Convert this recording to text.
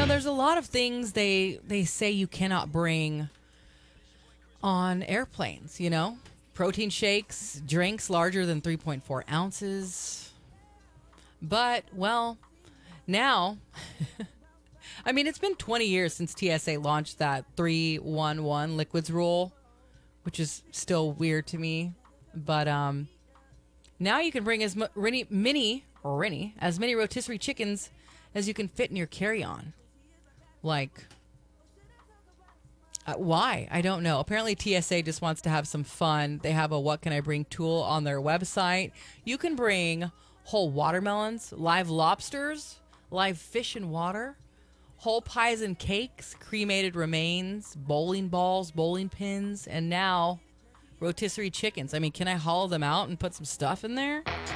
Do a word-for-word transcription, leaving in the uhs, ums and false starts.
know, there's a lot of things they they say you cannot bring on airplanes, you know? Protein shakes, drinks larger than three point four ounces. But, well, now, I mean, it's been twenty years since T S A launched that three one one liquids rule, which is still weird to me. But um, now you can bring as mu- many, many, or many, as many rotisserie chickens as you can fit in your carry-on. Like, uh, why? I don't know. Apparently T S A just wants to have some fun. They have a What Can I Bring tool on their website. You can bring whole watermelons, live lobsters, live fish and water, whole pies and cakes, cremated remains, bowling balls, bowling pins, and now rotisserie chickens. I mean, can I haul them out and put some stuff in there?